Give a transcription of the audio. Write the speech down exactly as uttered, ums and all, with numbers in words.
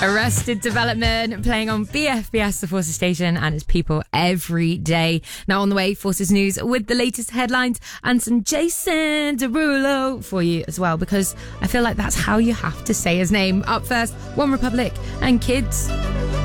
Arrested Development playing on B F B S, the Forces station, and its people every day. Now on the way, Forces News with the latest headlines and some Jason Derulo for you as well, because I feel like that's how you have to say his name. Up first, One Republic and Kids.